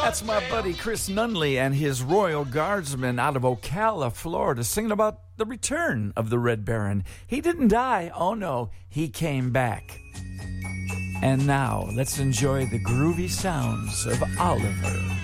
That's my buddy Chris Nunley and his Royal Guardsmen out of Ocala, Florida, singing about the return of the Red Baron. He didn't die. Oh, no, he came back. And now, let's enjoy the groovy sounds of Oliver.